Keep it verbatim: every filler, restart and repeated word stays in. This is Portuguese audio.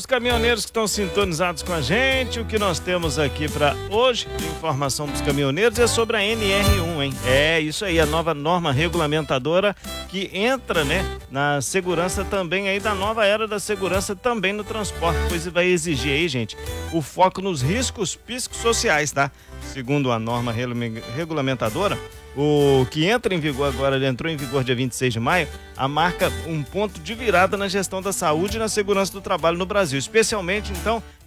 caminhoneiros que estão sintonizados com a gente, o que nós temos aqui para hoje de informação dos caminhoneiros é sobre a N R um, hein? É isso aí, a nova norma regulamentadora que entra, né, na segurança também aí da nova era da segurança também no transporte, pois vai exigir aí, gente, o foco nos riscos psicossociais, tá? Segundo a norma regulamentadora, o que entra em vigor agora, ele entrou em vigor dia vinte e seis de maio, a marca um ponto de virada na gestão da saúde e na segurança do trabalho no Brasil, especialmente, então,